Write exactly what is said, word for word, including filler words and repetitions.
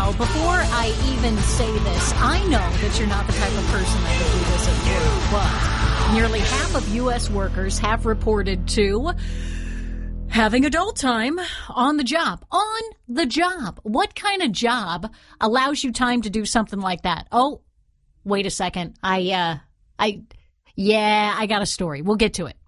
Now, before I even say this, I know that you're not the type of person that would do this at work, but nearly half of U S workers have reported to having adult time on the job. On the job. What kind of job allows you time to do something like that? Oh, wait a second. I, uh, I, yeah, I got a story. We'll get to it.